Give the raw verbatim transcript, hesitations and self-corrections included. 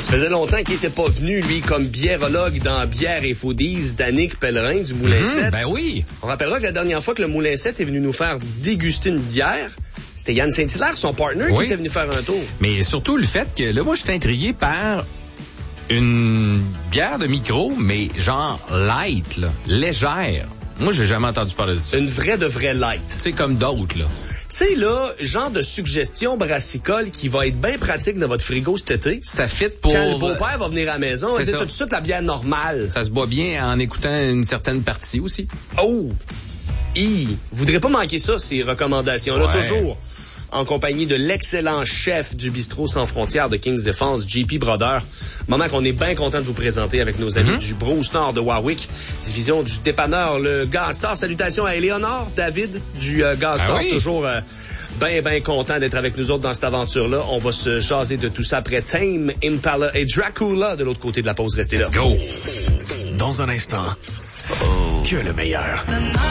Ça faisait longtemps qu'il était pas venu, lui, comme biérologue dans Bière et Foodies d'Annick Pellerin du Moulin Mmh, sept. ben oui. On rappellera que la dernière fois que le Moulin sept est venu nous faire déguster une bière, c'était Yann Saint-Hilaire, son partner, Oui. qui était venu faire un tour. Mais surtout le fait que, là, moi, je suis intrigué par une bière de micro, mais genre light, là, légère. Moi, j'ai jamais entendu parler de ça. Une vraie de vraie light. Tu sais, comme d'autres, là. Tu sais, là, genre de suggestion brassicole qui va être bien pratique dans votre frigo cet été. Ça fit pour... Quand le beau-père va venir à la maison, C'est il dit ça. tout de suite la bière normale. Ça se boit bien en écoutant une certaine partie aussi. Oh! Hi! Vous voudrez pas manquer ça, ces recommandations-là, Ouais. toujours en compagnie de l'excellent chef du bistrot sans frontières de Kings Defense, J P Brodeur. Moment qu'on est bien content de vous présenter avec nos amis Mm-hmm. du Bruce Nord de Warwick, division du dépanneur, le Gastor. Salutations à Éléonore, David du euh, Gastor. Ah oui? Toujours euh, bien, bien content d'être avec nous autres dans cette aventure-là. On va se jaser de tout ça après Tame Impala et Dracula de l'autre côté de la pause. Restez là. Go! Dans un instant, que le meilleur.